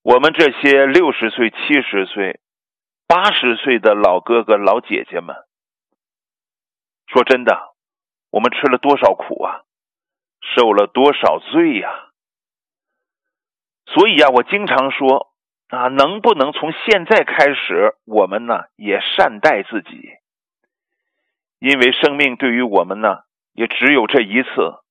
我们这些60岁、70岁、80岁的老哥哥、老姐姐们，说真的，我们吃了多少苦啊，受了多少罪呀。所以我经常说能不能从现在开始，我们呢也善待自己，因为生命对于我们呢也只有这一次。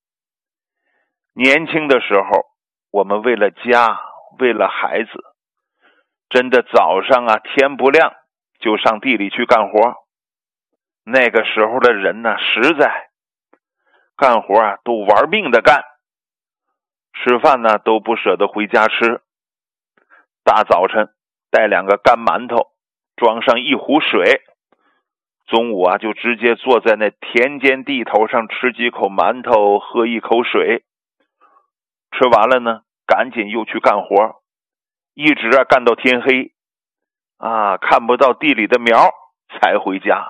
年轻的时候，我们为了家，为了孩子，真的早上天不亮就上地里去干活。那个时候的人呢，实在干活都玩命的干，吃饭呢都不舍得回家吃。大早晨带2个干馒头，装上1壶水，中午就直接坐在那田间地头上吃几口馒头，喝1口水，吃完了呢赶紧又去干活，一直干到天黑看不到地里的苗才回家。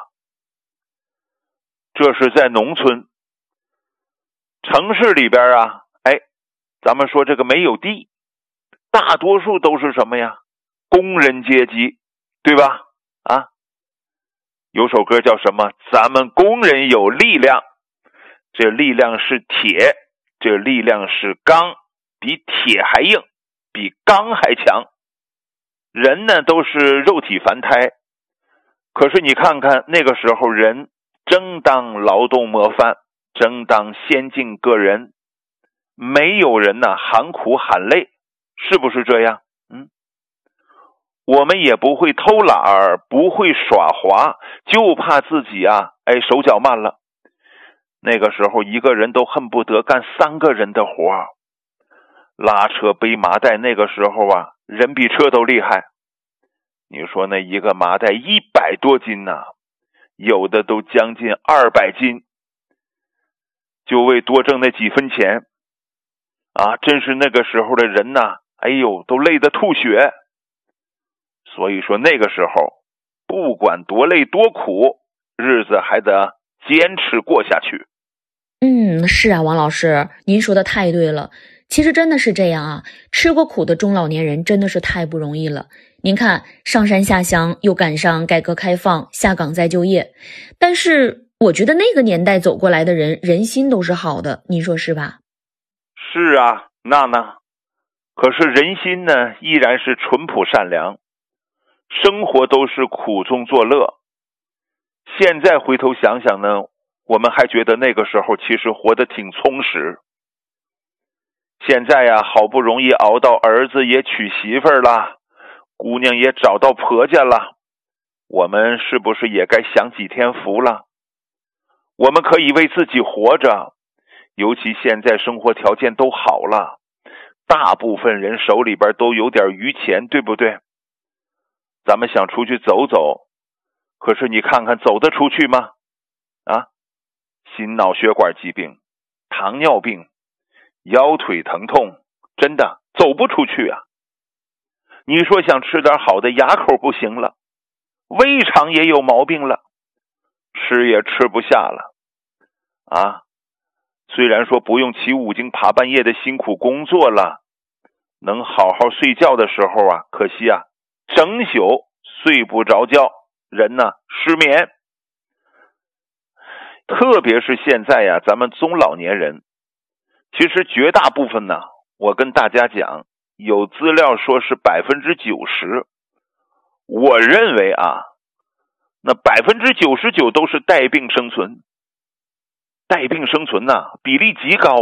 这是在农村。城市里边咱们说这个没有地，大多数都是什么呀？工人阶级，对吧？有首歌叫什么？咱们工人有力量，这力量是铁，这力量是钢，比铁还硬，比钢还强。人呢都是肉体凡胎，可是你看看那个时候人争当劳动模范，争当先进个人，没有人呢喊苦喊累，是不是这样？我们也不会偷懒，不会耍滑，就怕自己手脚慢了。那个时候一个人都恨不得干3个人的活，拉车背麻袋，那个时候人比车都厉害。你说那一个麻袋100多斤有的都将近200斤，就为多挣那几分钱真是那个时候的人都累得吐血。所以说那个时候不管多累多苦，日子还得坚持过下去。 是王老师，您说的太对了。其实真的是这样吃过苦的中老年人真的是太不容易了。您看上山下乡，又赶上改革开放，下岗再就业，但是我觉得那个年代走过来的人，人心都是好的，您说是吧？ 是娜娜，可是人心呢依然是淳朴善良，生活都是苦中作乐。现在回头想想呢，我们还觉得那个时候其实活得挺充实。现在好不容易熬到儿子也娶媳妇了，姑娘也找到婆家了，我们是不是也该享几天福了？我们可以为自己活着，尤其现在生活条件都好了，大部分人手里边都有点余钱，对不对？咱们想出去走走，可是你看看走得出去吗？心脑血管疾病、糖尿病、腰腿疼痛，真的走不出去你说想吃点好的，牙口不行了，胃肠也有毛病了，吃也吃不下了虽然说不用起5更爬半夜的辛苦工作了，能好好睡觉的时候可惜整宿睡不着觉，人呢失眠。特别是现在咱们中老年人，其实绝大部分呢，我跟大家讲，有资料说是90%，我认为那99%都是带病生存。带病生存比例极高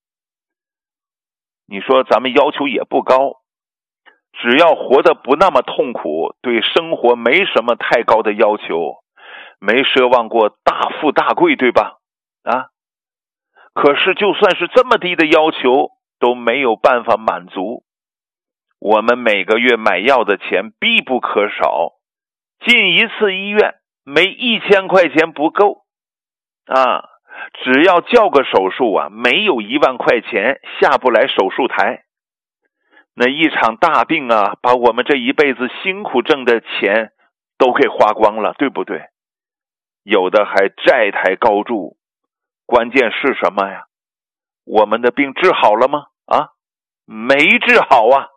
你说咱们要求也不高，只要活得不那么痛苦，对生活没什么太高的要求，没奢望过大富大贵，对吧？可是就算是这么低的要求都没有办法满足。我们每个月买药的钱必不可少，进一次医院没1000块钱不够只要叫个手术没有1万块钱下不来手术台。那一场大病把我们这一辈子辛苦挣的钱都给花光了，对不对？有的还债台高筑。关键是什么呀？我们的病治好了吗？没治好